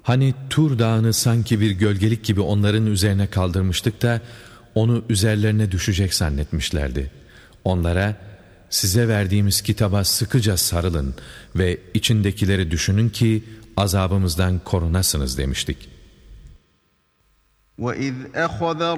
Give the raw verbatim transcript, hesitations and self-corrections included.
Hani Tur Dağı'nı sanki bir gölgelik gibi onların üzerine kaldırmıştık da onu üzerlerine düşecek zannetmişlerdi. Onlara, size verdiğimiz kitaba sıkıca sarılın ve içindekileri düşünün ki azabımızdan korunasınız demiştik. وَإِذْ أَخَذَ